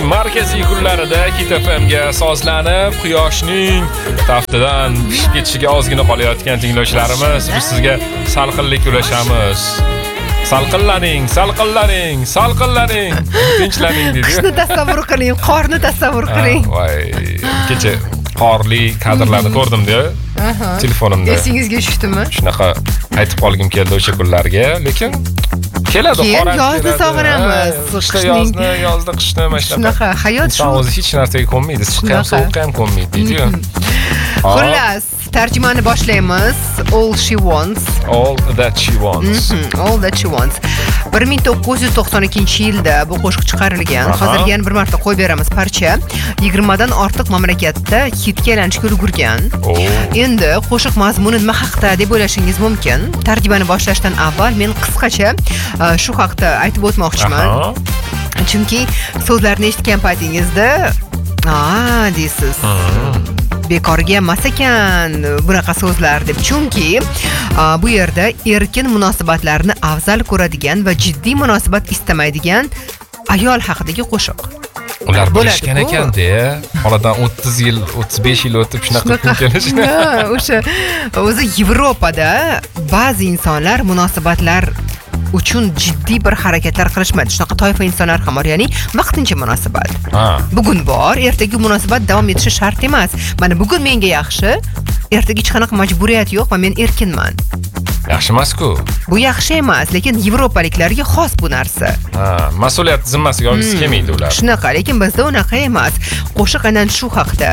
markaziy kunlarida Hit FM'ga sozlanib, quyoshning taftidan pishib ketishiga ozgina qolayotgan tinglovchilarimiz, biz sizga salqinlik ulashamiz. Salqinlaning, tinchlaning dedi. Qishni tasavvur qiling, qorni tasavvur qiling. Voy, kecha qorli kadrlarni ko'rdim-da. Telefonimda. Esingizga tushdimi? Shunaqa aytib qolgim keldi o'sha kunlarga, lekin keladi, keyin yozni sog'inamiz. Yozda qishni mana shunaqa hayot shu. O'zi hech narsaga ko'nmaydi, issiqqa ham sovuqqa ham ko'nmaydi, deydi-ku. Xullas, tarjimani boshlaymiz. All that she wants. 1992-yilda bu qo'shiq chiqarilgan. Hozir yana bir marta qo'yib beramiz parcha. 20 dan ortiq mamlakatda hitga aylanishga ulgurgan. Endi qo'shiq mazmuni nima haqda deb o'ylashingiz mumkin. Tarjimani boshlashdan avval men qisqacha shu haqda aytib o'tmoqchiman. Chunki so'zlarni eshitgan paytingizda deysiz. Bekorga emas ekan bunaqa so'zlar deb. Chunki bu yerda erkin munosabatlarni afzal ko'radigan va jiddiy munosabat istamaydigan ayol haqidagi qo'shiq. Ular bilishgan ekan-da. Oradan 30 yil, 35 yil o'tib shunaqa kun kelishdi. O'sha o'zi Yevropada ba'zi insonlar munosabatlar uchun jiddiy bir harakatlar qilishmaydi. Shunaqa toifa insonlar ham bor, ya'ni vaqtincha munosabat. Bugun bor, ertaga munosabat davom etishi shart emas. Mana bugun menga yaxshi, ertaga hech qanaqa majburiyat yo'q va men erkinman. Yaxshi emas-ku. Bu yaxshi emas, lekin yevropaliklarga xos bu narsa. Mas'uliyat zimmasiga olgisi kelmaydi ular. Shunaqa, lekin bizda unaqa emas. Qo'shiq aynan shu haqda.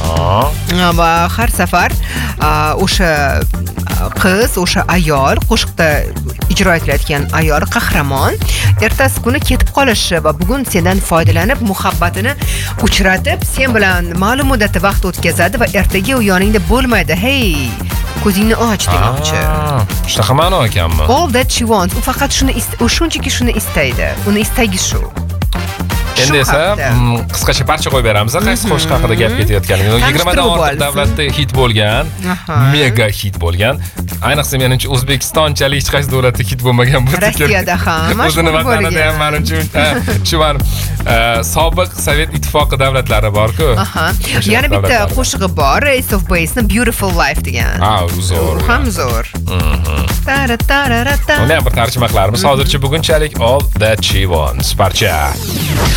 Va har safar o'sha qiz, o'sha ayol, qo'shiqda ijro etilayotgan ayol qahramon ertasi kuni ketib qolishi va bugun sendan foydalanib muhabbatini uchratib, sen bilan ma'lum muddatda vaqt o'tkazadi va ertaga u yoningda bo'lmaydi. Hey, ko'zingni och demoqchi. Shunaqa ma'no ekanmi? All that she wants. U faqat shunchaki shuni istaydi. Uni istagi shu. Endi esa qisqacha parcha qo'yib beramiz. Qaysi qo'shiq haqida gap ketayotganini. 20 dan ortiq davlatda hit bo'lgan, mega hit bo'lgan. Ayniqsa menimcha O'zbekistonchalik hech qaysi davlatda hit bo'lmagan bo'lsa kerak. Rossiyada ham, o'zini vatanida ham menimcha shu sobiq Sovet ittifoqi davlatlari bor-ku. Yana bitta qo'shig'i bor, Ace of Base'ning Beautiful Life degan. Zo'r. Ham zo'r. Uni ham bir tarjima qilarmiz. Hozircha bugunchalik All That She Wants parcha.